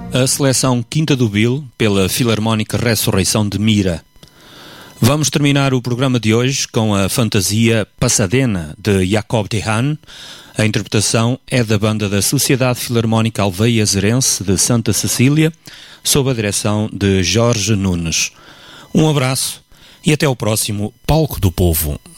A seleção Quinta do Bil, pela Filarmónica Ressurreição de Mira. Vamos terminar o programa de hoje com a fantasia Passadena, de Jacob de Haan. A interpretação é da banda da Sociedade Filarmónica Alveia-Zerense de Santa Cecília, sob a direção de Jorge Nunes. Um abraço e até ao próximo Palco do Povo.